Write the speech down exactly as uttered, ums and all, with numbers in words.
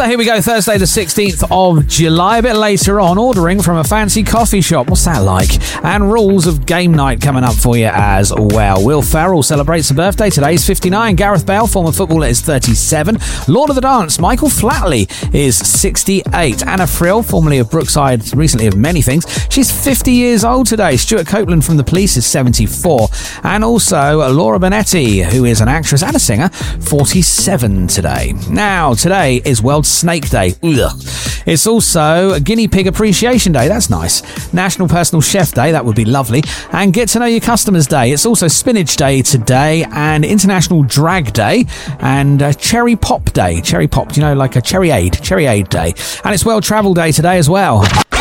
So here we go, Thursday the sixteenth of July. A bit later on, ordering from a fancy coffee shop. What's that like? And rules of game night coming up for you as well. Will Ferrell celebrates a birthday today. He's fifty-nine. Gareth Bale, former footballer, is thirty-seven. Lord of the Dance, Michael Flatley, is sixty-eight. Anna Frill, formerly of Brookside, recently of many things, she's fifty years old today. Stuart Copeland from The Police is seventy-four. And also Laura Bonetti, who is an actress and a singer, forty-seven today. Now, today is World Snake Day. Ugh. It's also Guinea Pig Appreciation Day. That's nice. National Personal Chef Day. That would be lovely. And Get to Know Your Customers Day. It's also Spinach Day today, and International Drag Day, and uh, Cherry Pop Day. Cherry Pop, you know, like a cherry aid. Cherry aid day. And it's World Travel Day today as well.